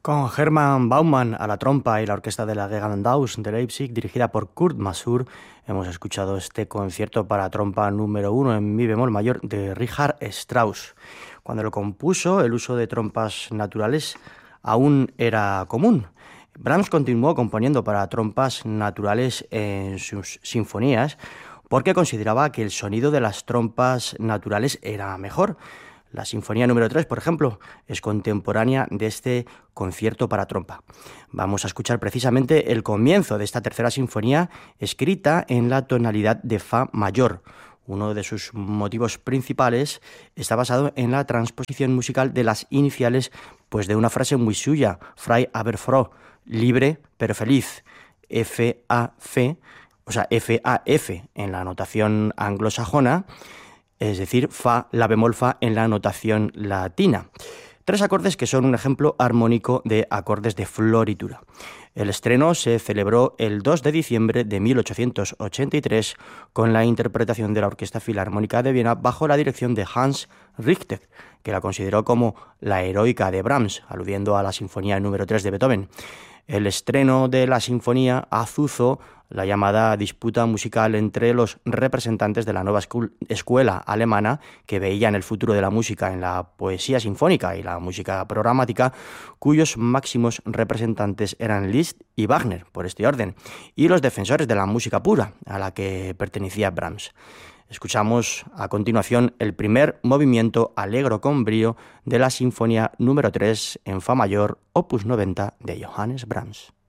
Con Hermann Baumann a la trompa y la orquesta de la Gewandhaus de Leipzig, dirigida por Kurt Masur, hemos escuchado este concierto para trompa número 1 en mi bemol mayor de Richard Strauss. Cuando lo compuso, el uso de trompas naturales aún era común. Brahms continuó componiendo para trompas naturales en sus sinfonías porque consideraba que el sonido de las trompas naturales era mejor. La Sinfonía número 3, por ejemplo, es contemporánea de este concierto para trompa. Vamos a escuchar precisamente el comienzo de esta tercera sinfonía, escrita en la tonalidad de Fa mayor. Uno de sus motivos principales está basado en la transposición musical de las iniciales pues de una frase muy suya, Frei aber froh, libre pero feliz, F-A-F, o sea, F-A-F en la notación anglosajona, es decir, Fa, la bemol Fa en la notación latina. Tres acordes que son un ejemplo armónico de acordes de floritura. El estreno se celebró el 2 de diciembre de 1883 con la interpretación de la Orquesta Filarmónica de Viena bajo la dirección de Hans Richter, que la consideró como la heroica de Brahms, aludiendo a la Sinfonía número 3 de Beethoven. El estreno de la sinfonía azuzó la llamada disputa musical entre los representantes de la nueva escuela alemana, que veían el futuro de la música en la poesía sinfónica y la música programática, cuyos máximos representantes eran Liszt y Wagner, por este orden, y los defensores de la música pura, a la que pertenecía Brahms. Escuchamos a continuación el primer movimiento alegro con brío de la Sinfonía número 3 en Fa mayor, opus 90 de Johannes Brahms.